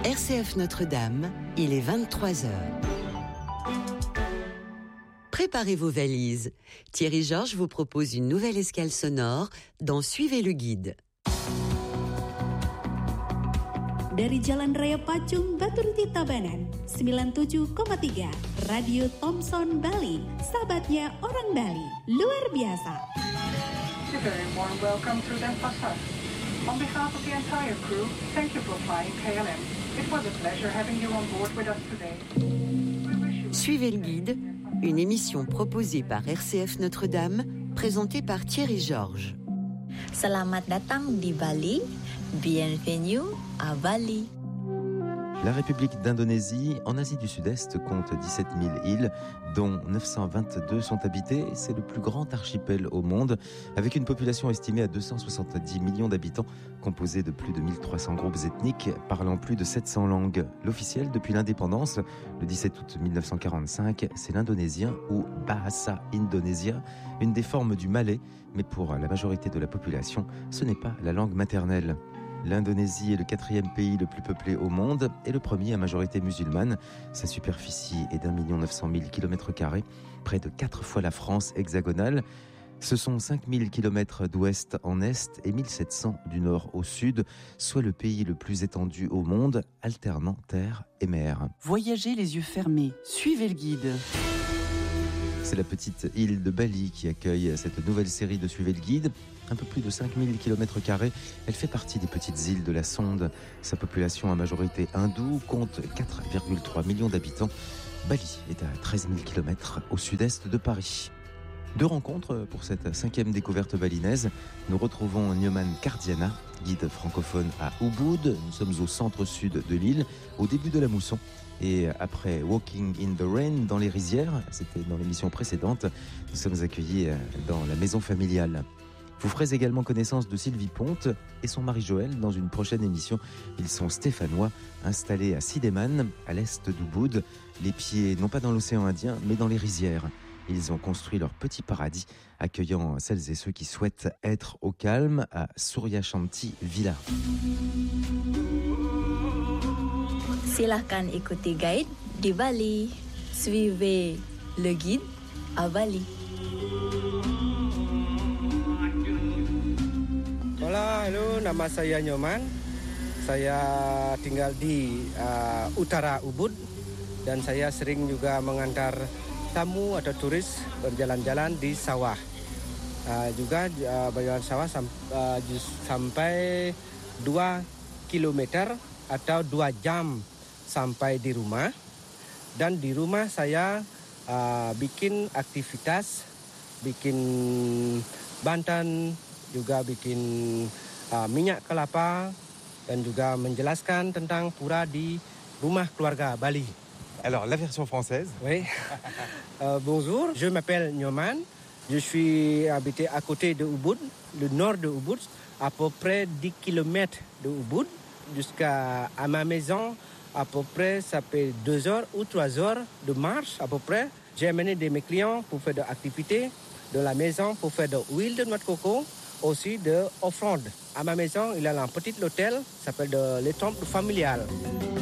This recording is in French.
RCF Notre-Dame, il est 23h. Préparez vos valises. Thierry Georges vous propose une nouvelle escale sonore dans Suivez le guide. Dari Jalan Raya Pacung, Baturiti Tabanan, 97,3, Radio Thompson Bali, sahabatnya orang Bali, luar biasa. A very warm welcome to Denpasar. On behalf of the entire crew, thank you for flying KLM. It was a pleasure having you on board with us today. Suivez le guide, une émission proposée par RCF Notre-Dame, présentée par Thierry Georges. Selamat datang di Bali, bienvenue à Bali. La République d'Indonésie, en Asie du Sud-Est, compte 17 000 îles, dont 922 sont habitées. C'est le plus grand archipel au monde, avec une population estimée à 270 millions d'habitants, composée de plus de 1300 groupes ethniques, parlant plus de 700 langues. L'officiel depuis l'indépendance, le 17 août 1945, c'est l'indonésien ou Bahasa Indonesia, une des formes du malais, mais pour la majorité de la population, ce n'est pas la langue maternelle. L'Indonésie est le 4e pays le plus peuplé au monde et le premier à majorité musulmane. Sa superficie est d'1 900 000 km², près de 4 fois la France hexagonale. Ce sont 5000 km d'ouest en est et 1700 du nord au sud, soit le pays le plus étendu au monde, alternant terre et mer. Voyagez les yeux fermés, suivez le guide. C'est la petite île de Bali qui accueille cette nouvelle série de Suivez le guide. Un peu plus de 5000 km², elle fait partie des petites îles de la Sonde. Sa population à majorité hindoue compte 4,3 millions d'habitants. Bali est à 13 000 km au sud-est de Paris. 2 rencontres pour cette 5e découverte balinaise. Nous retrouvons Nyoman Kardiana, guide francophone à Ubud. Nous sommes au centre-sud de l'île, au début de la mousson. Et après Walking in the Rain dans les rizières, c'était dans l'émission précédente, nous sommes accueillis dans la maison familiale. Vous ferez également connaissance de Sylvie Ponte et son mari Joël dans une prochaine émission. Ils sont stéphanois, installés à Sideman, à l'est d'Ubud, les pieds non pas dans l'océan Indien, mais dans les rizières. Ils ont construit leur petit paradis, accueillant celles et ceux qui souhaitent être au calme à Surya Shanti Villa. Silahkan ikuti guide di Bali. Suivez le guide à Bali. Halo, nama saya Nyoman. Saya tinggal di utara Ubud dan saya sering juga mengantar tamu atau turis berjalan-jalan di sawah. Juga berjalan sawah sampai 2 kilometer atau 2 jam sampai di rumah. Dan di rumah saya bikin aktivitas, bikin bantan, juga bikin minyak kelapa dan juga menjelaskan tentang pura di rumah keluarga Bali. Alors, la version française. Oui. Bonjour, je m'appelle Nyoman. Je suis habité à côté de Ubud, le nord de Ubud, à peu près 10 km de Ubud, jusqu'à ma maison. À peu près, ça fait 2 heures ou 3 heures de marche, à peu près. J'ai amené mes clients pour faire des activités de la maison, pour faire de l'huile de noix de coco, aussi de offrande. À ma maison, il y a un petit hôtel, ça s'appelle le temple familial.